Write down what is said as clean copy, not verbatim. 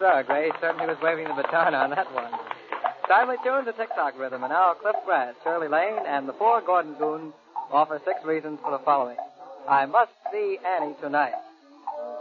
sir. Gray certainly was waving the baton on that one. Timely tunes, a tick-tock rhythm, and now Cliff Grant, Shirley Lane, and the four Gordon Goons offer 6 reasons for the following. I must see Annie tonight.